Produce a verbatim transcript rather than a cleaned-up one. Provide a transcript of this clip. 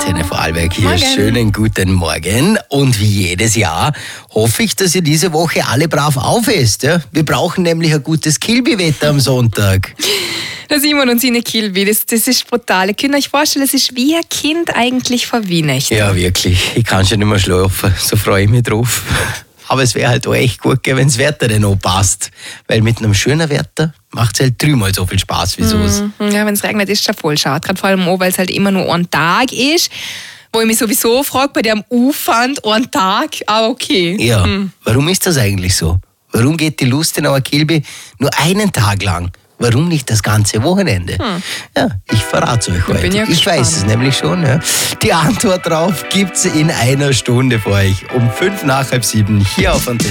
Antenne Vorarlberg hier. Morgen. Schönen guten Morgen. Und wie jedes Jahr hoffe ich, dass ihr diese Woche alle brav aufesst. Ja? Wir brauchen nämlich ein gutes Kilby-Wetter am Sonntag. Der Simon und seine Kilby, das, das ist brutal. Ihr könnt euch vorstellen, das ist wie ein Kind eigentlich vor Weihnachten. Ja, wirklich. Ich kann schon nicht mehr schlafen. So freue ich mich drauf. Aber es wäre halt auch echt gut, wenn das Wetter dann auch passt. Weil mit einem schönen Wetter macht es halt dreimal so viel Spaß wie sonst. Mm, ja, wenn es regnet, ist es schon voll schade. Gerade vor allem auch, weil es halt immer nur ein Tag ist. Wo ich mich sowieso frage, bei dem Aufwand, ein Tag, aber okay. Ja, Mm. warum ist das eigentlich so? Warum geht die Lustenauer Kilby nur einen Tag lang? Warum nicht das ganze Wochenende? Hm. Ja, ich verrate es euch Da heute. bin ich ja Ich weiß gespannt. es nämlich schon. Ja. Die Antwort drauf gibt's in einer Stunde für euch. Um fünf nach halb sieben hier auf Antenne.